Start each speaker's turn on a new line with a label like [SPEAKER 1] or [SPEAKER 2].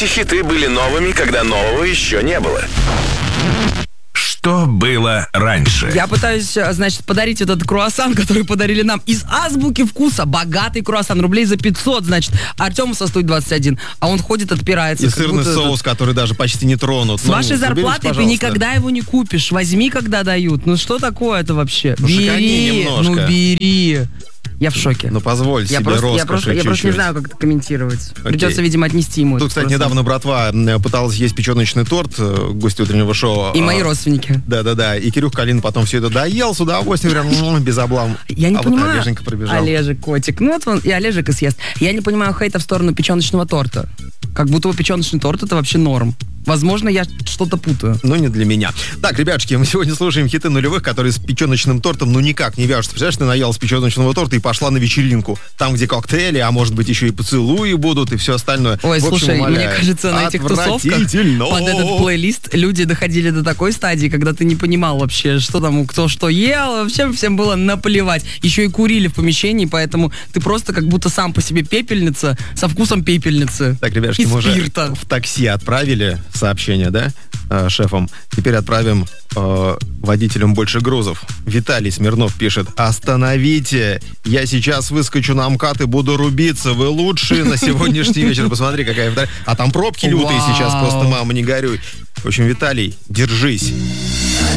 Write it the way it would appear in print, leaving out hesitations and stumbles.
[SPEAKER 1] Эти хиты были новыми, когда нового еще не было. Что было раньше?
[SPEAKER 2] Я пытаюсь, значит, подарить этот круассан, который подарили нам из азбуки вкуса. Богатый круассан, рублей за 500, значит. Артему стоит 21, а он ходит, отпирается.
[SPEAKER 3] И сырный соус, который даже почти не тронут.
[SPEAKER 2] С вашей зарплатой ты никогда его не купишь. Возьми, когда дают. Ну что такое это вообще? Бери, бери. Я в шоке.
[SPEAKER 3] Ну, позволь себе роскоши
[SPEAKER 2] Я просто не знаю, как это комментировать. Придется, видимо, отнести ему.
[SPEAKER 3] Тут, кстати, недавно братва пыталась есть печеночный торт, гости утреннего шоу.
[SPEAKER 2] И мои родственники.
[SPEAKER 3] Да. И Кирюх Калин потом все это доел с удовольствием, прям без облам.
[SPEAKER 2] Я не понимаю.
[SPEAKER 3] Вот Олеженька пробежал.
[SPEAKER 2] Олежек, котик. Ну, вот он и Олежек и съест. Я не понимаю хейта в сторону печеночного торта. Как будто бы печеночный торт — это вообще норм. Возможно, я что-то путаю.
[SPEAKER 3] Но не для меня. Так, ребятушки, мы сегодня слушаем хиты нулевых, которые с печеночным тортом ну никак не вяжутся. Представляешь, ты наелась печеночного торта и пошла на вечеринку. Там, где коктейли, а может быть еще и поцелуи будут, и все остальное.
[SPEAKER 2] Ой, слушай, мне кажется, на этих тусовках под этот плейлист люди доходили до такой стадии, когда ты не понимал вообще, что там, кто что ел. Вообще всем было наплевать. Еще и курили в помещении, поэтому ты просто как будто сам по себе пепельница со вкусом пепельницы.
[SPEAKER 3] Так, ребятушки, мы уже в такси отправили сообщение, да, шефам. Теперь отправим водителям больше грузов. Виталий Смирнов пишет: остановите, я сейчас выскочу на МКАД и буду рубиться, вы лучшие на сегодняшний вечер. Посмотри, какая вдаль. А там пробки лютые сейчас, просто, мама, не горюй. В общем, Виталий, держись.